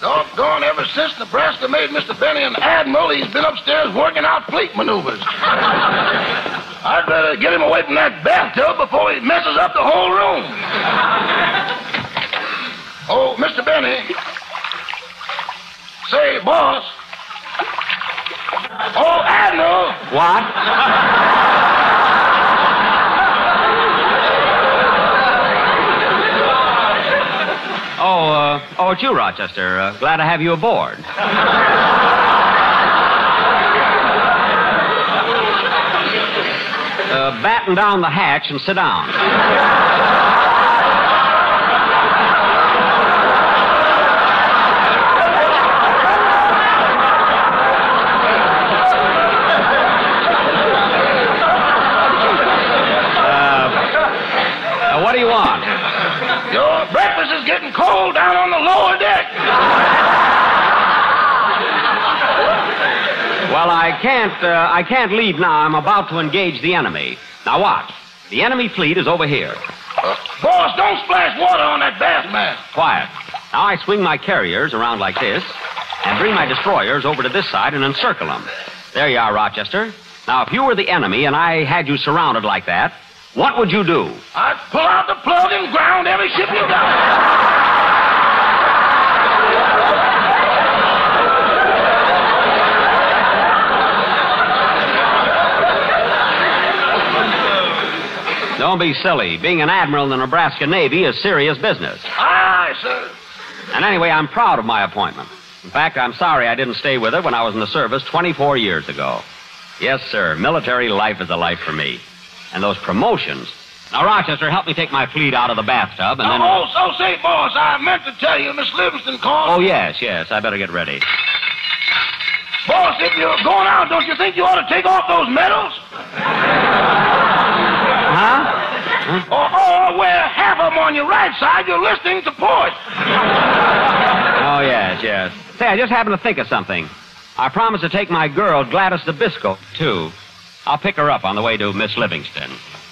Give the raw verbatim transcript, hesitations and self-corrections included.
Doggone, ever since Nebraska made Mister Benny an admiral, he's been upstairs working out fleet maneuvers. I'd better get him away from that bathtub before he messes up the whole room. Oh, Mister Benny. Say, boss. Oh, Admiral. What? oh, uh, oh, it's you, Rochester. Uh, glad to have you aboard. Uh, batten down the hatch and sit down. Uh, what do you want? Your breakfast is getting cold down on the lower deck. Well, I can't, uh, I can't leave now. I'm about to engage the enemy. Now watch. The enemy fleet is over here. Uh, boss, don't splash water on that bath mat. Quiet. Now I swing my carriers around like this and bring my destroyers over to this side and encircle them. There you are, Rochester. Now, if you were the enemy and I had you surrounded like that, what would you do? I'd pull out the plug and ground every ship you got. Don't be silly. Being an admiral in the Nebraska Navy is serious business. Aye, sir. And anyway, I'm proud of my appointment. In fact, I'm sorry I didn't stay with it when I was in the service twenty-four years ago. Yes, sir, military life is a life for me. And those promotions. Now, Rochester, help me take my fleet out of the bathtub and then... Oh, oh, say, boss, I meant to tell you, Miss Livingston called... Oh, yes, yes, I better get ready. Boss, if you're going out, don't you think you ought to take off those medals? Huh? Huh? Or, or wear half of them on your right side, you're listening to port. Oh, yes, yes. Say, I just happened to think of something. I promised to take my girl, Gladys Nabisco, too. I'll pick her up on the way to Miss Livingston.